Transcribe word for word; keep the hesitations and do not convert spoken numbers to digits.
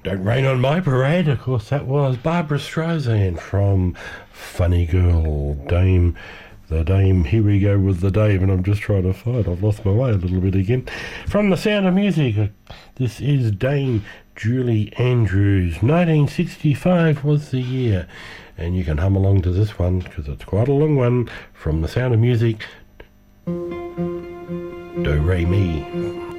Don't Rain on My Parade. Of course, that was Barbara Streisand from Funny Girl. Dame, the Dame. Here we go with the Dame, and I'm just trying to find. I've lost my way a little bit again. From The Sound of Music, this is Dame Julie Andrews. nineteen sixty-five was the year, and you can hum along to this one because it's quite a long one. From The Sound of Music, Do Re Mi.